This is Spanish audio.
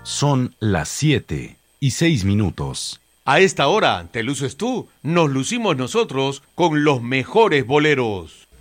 Son las 7:06. A esta hora te luces tú, nos lucimos nosotros con los mejores boleros.